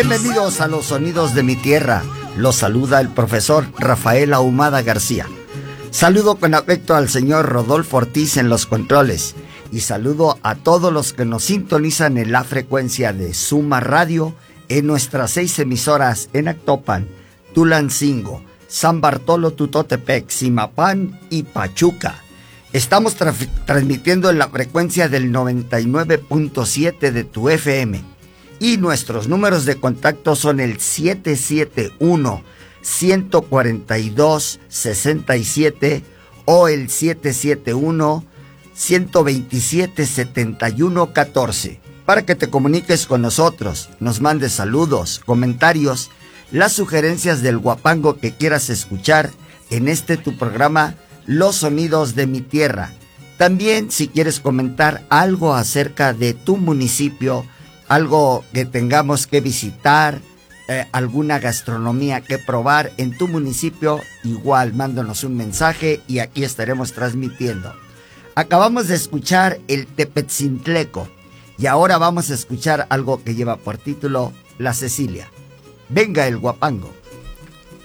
Bienvenidos a los sonidos de mi tierra. Los saluda el profesor Rafael Ahumada García. Saludo con afecto al señor Rodolfo Ortiz en los controles y saludo a todos los que nos sintonizan en la frecuencia de Suma Radio en nuestras 6 emisoras en Actopan, Tulancingo, San Bartolo Tutotepec, Zimapán y Pachuca. Estamos transmitiendo en la frecuencia del 99.7 de tu FM y nuestros números de contacto son el 771-142-67 o el 771-127-7114 para que te comuniques con nosotros, nos mandes saludos, comentarios, las sugerencias del guapango que quieras escuchar en este tu programa Los Sonidos de mi Tierra. También si quieres comentar algo acerca de tu municipio, algo que tengamos que visitar, alguna gastronomía que probar en tu municipio, igual mándanos un mensaje y aquí estaremos transmitiendo. Acabamos de escuchar el Tepetzintleco y ahora vamos a escuchar algo que lleva por título La Cecilia. Venga el guapango.